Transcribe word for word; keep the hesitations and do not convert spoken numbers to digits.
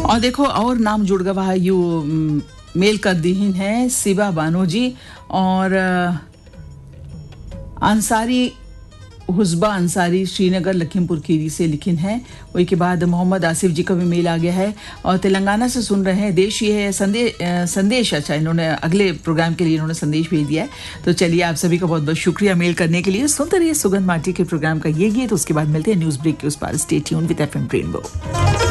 और देखो और नाम जुड़ गवा यू मेल कर दीन है सिबा बानो जी और अंसारी हुस्बा अंसारी श्रीनगर लखीमपुर खीरी से लिखिन है। वही के बाद मोहम्मद आसिफ जी का भी मेल आ गया है और तेलंगाना से सुन रहे हैं। देश ये है संदेश संदेश अच्छा इन्होंने अगले प्रोग्राम के लिए इन्होंने संदेश भेज दिया है। तो चलिए आप सभी का बहुत बहुत शुक्रिया मेल करने के लिए। सुनते रहिए सुगंध माटी के प्रोग्राम का ये गीत, तो उसके बाद मिलते हैं न्यूज ब्रेक के उस पार। Stay tuned with FM rainbow.